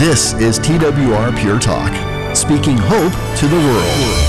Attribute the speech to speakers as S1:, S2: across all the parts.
S1: This is TWR Pure Talk, speaking hope to the world.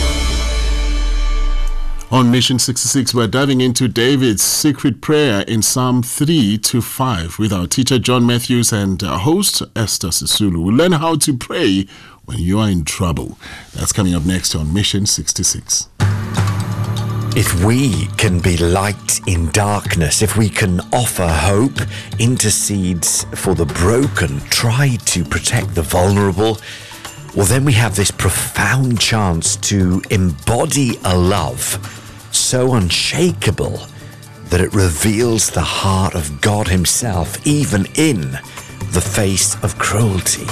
S2: On Mission 66, we're diving into David's secret prayer in Psalm 3-5 with our teacher John Matthews and our host Esther Sisulu. We'll learn how to pray when you are in trouble. That's coming up next on Mission 66.
S3: If we can be light in darkness, if we can offer hope, intercedes for the broken, try to protect the vulnerable, well, then we have this profound chance to embody a love so unshakable that it reveals the heart of God Himself, even in the face of cruelty.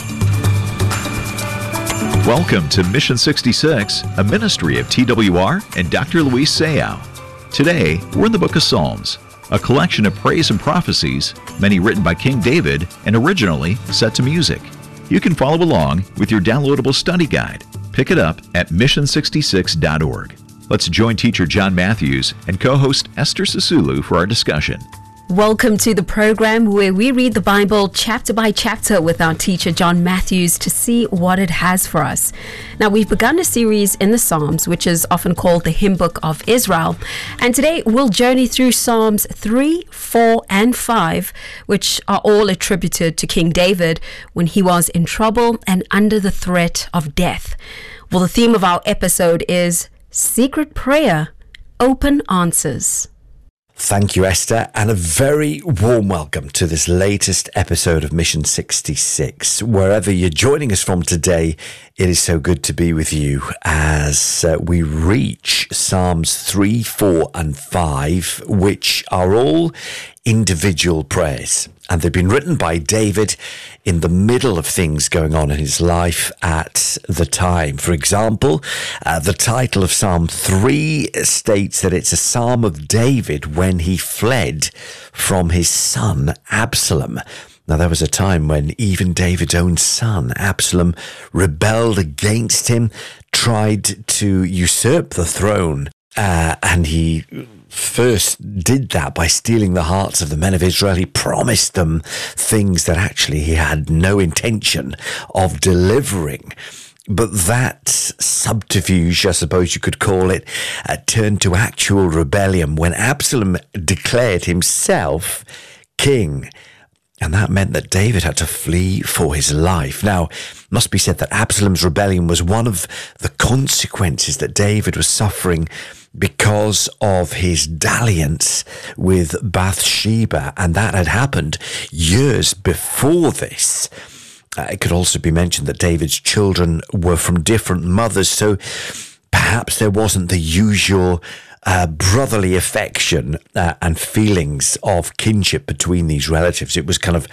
S4: Welcome to Mission 66, a ministry of TWR and Dr. Luis Sayao. Today, we're in the book of Psalms, a collection of praise and prophecies, many written by King David and originally set to music. You can follow along with your downloadable study guide. Pick it up at mission66.org. Let's join teacher John Matthews and co-host Esther Sisulu for our discussion.
S5: Welcome to the program where we read the Bible chapter by chapter with our teacher John Matthews to see what it has for us. Now, we've begun a series in the Psalms, which is often called the Hymn Book of Israel. And today we'll journey through Psalms 3, 4, and 5, which are all attributed to King David when he was in trouble and under the threat of death. Well, the theme of our episode is Secret Prayer, Open Answers.
S3: Thank you, Esther, and a very warm welcome to this latest episode of Mission 66. Wherever you're joining us from today, it is so good to be with you as we reach Psalms 3, 4, and 5, which are all individual prayers. And they've been written by David in the middle of things going on in his life at the time. For example, the title of Psalm 3 states that it's a psalm of David when he fled from his son Absalom. Now, there was a time when even David's own son, Absalom, rebelled against him, tried to usurp the throne, and he first did that by stealing the hearts of the men of Israel. He promised them things that actually he had no intention of delivering. But that subterfuge, I suppose you could call it, turned to actual rebellion when Absalom declared himself king. And that meant that David had to flee for his life. Now, it must be said that Absalom's rebellion was one of the consequences that David was suffering because of his dalliance with Bathsheba, and that had happened years before this. It could also be mentioned that David's children were from different mothers, so perhaps there wasn't the usual brotherly affection and feelings of kinship between these relatives. It was kind of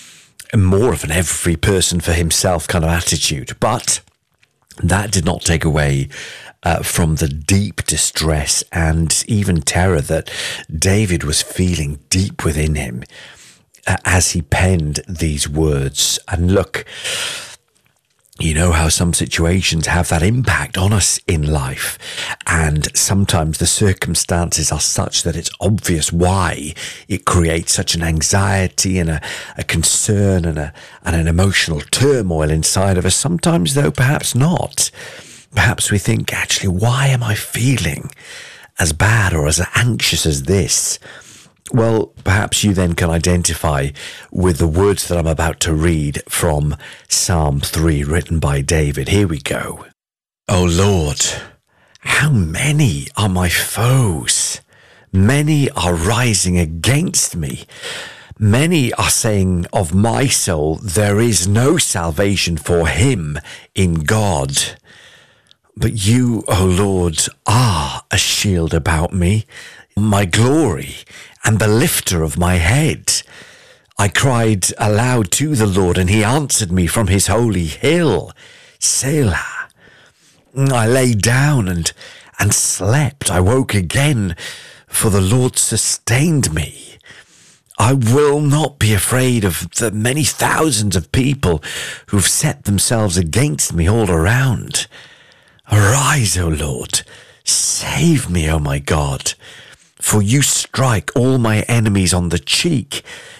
S3: more of an every person for himself kind of attitude. But that did not take away from the deep distress and even terror that David was feeling deep within him as he penned these words. And look, you know how some situations have that impact on us in life, and sometimes the circumstances are such that it's obvious why it creates such an anxiety and a concern and an emotional turmoil inside of us. Sometimes, though, perhaps not. Perhaps we think, actually, why am I feeling as bad or as anxious as this? Well, perhaps you then can identify with the words that I'm about to read from Psalm 3, written by David. Here we go. O Lord, how many are my foes? Many are rising against me. Many are saying of my soul, there is no salvation for him in God. But you, O Lord, are a shield about me, my glory, and the lifter of my head. I cried aloud to the Lord, and he answered me from his holy hill. Selah. I lay down and slept. I woke again, for the Lord sustained me. I will not be afraid of the many thousands of people who've set themselves against me all around. Arise, O Lord, save me, O my God, for you strike all my enemies on the cheek.